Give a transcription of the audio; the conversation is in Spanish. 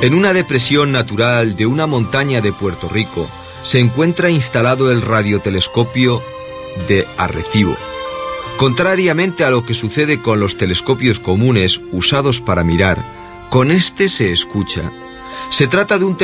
En una depresión natural de una montaña de Puerto Rico se encuentra instalado el radiotelescopio de Arecibo. Contrariamente a lo que sucede con los telescopios comunes usados para mirar, con este se escucha. Se trata de un